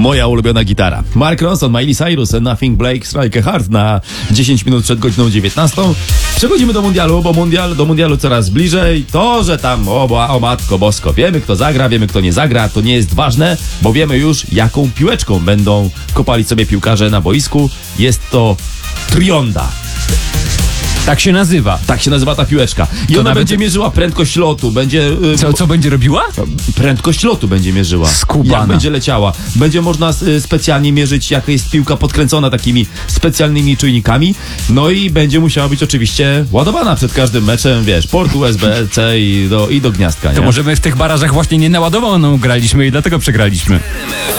moja ulubiona gitara. Mark Ronson, Miley Cyrus, Nothing Blake, Strike a Heart na 10 minut przed godziną 19. Przechodzimy do mundialu, bo do mundialu coraz bliżej. To, że tam, o matko bosko, wiemy kto zagra, wiemy kto nie zagra, to nie jest ważne, bo wiemy już jaką piłeczką będą kopali sobie piłkarze na boisku. Jest to Trionda. Tak się nazywa. Tak się nazywa ta piłeczka. I To ona nawet- będzie mierzyła prędkość lotu, będzie... Co będzie robiła? Prędkość lotu będzie mierzyła. Skubana. Jak będzie leciała. Będzie można specjalnie mierzyć, jak jest piłka podkręcona takimi specjalnymi czujnikami. No i będzie musiała być oczywiście ładowana przed każdym meczem, wiesz, port USB-C i do gniazdka, nie? To może my w tych barażach właśnie nienaładowaną graliśmy i dlatego przegraliśmy.